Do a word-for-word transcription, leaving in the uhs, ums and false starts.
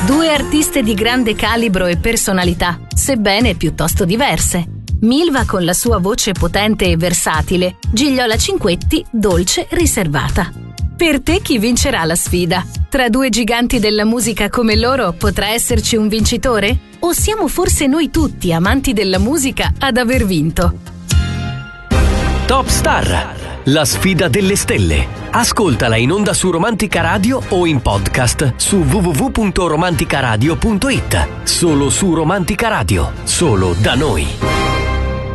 Due artiste di grande calibro e personalità, sebbene piuttosto diverse. Milva con la sua voce potente e versatile, Gigliola Cinquetti dolce e riservata. Per te chi vincerà la sfida? Tra due giganti della musica come loro potrà esserci un vincitore? O siamo forse noi tutti, amanti della musica, ad aver vinto? Top Star, la sfida delle stelle. Ascoltala in onda su Romantica Radio o in podcast su w w w punto romanticaradio punto it. Solo su Romantica Radio, solo da noi.